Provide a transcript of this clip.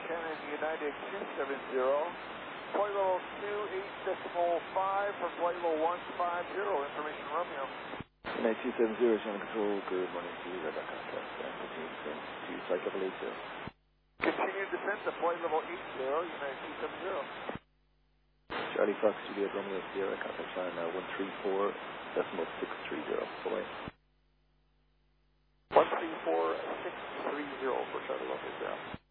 Shannon United 270. Flight level 28.5 for flight level 150. Information Romeo. United 270, Shannon Control, good morning to you. Radar contact, continue descent to flight level 80. Continue descent to flight level 80, United 270. Charlie Fox, Juliet Romeo, Sierra, contact line 134.630. Bye-bye. 134.630 for Charlie Lopez,